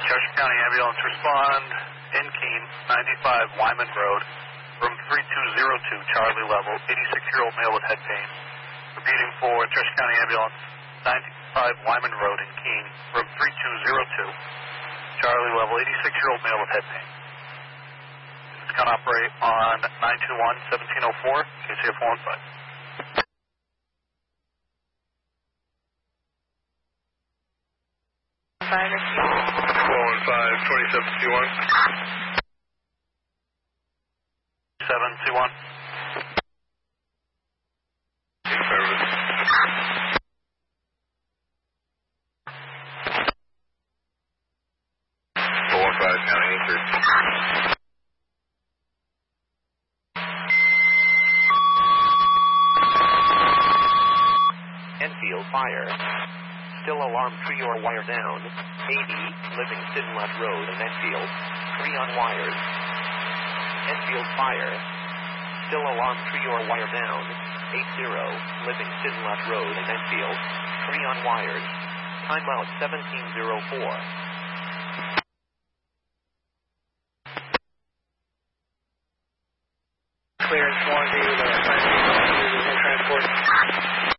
Cheshire County Ambulance respond in Keene, 95 Wyman Road, room 3202, Charlie level, 86-year-old male with head pain. Repeating for Cheshire County Ambulance, 95 Wyman Road in Keene, room 3202, Charlie level, 86-year-old male with head pain. This can operate on 921-1704, KCF 415. 415-2721. 721. Service. County injured. Enfield fire. Still alarm tree or wire down. 80 Livingston Left Road in Enfield. 3 on wires. Enfield fire. Still alarm tree or wire down. 80 Livingston Left Road in Enfield. 3 on wires. Timeout 1704. Clearance 1 to transport.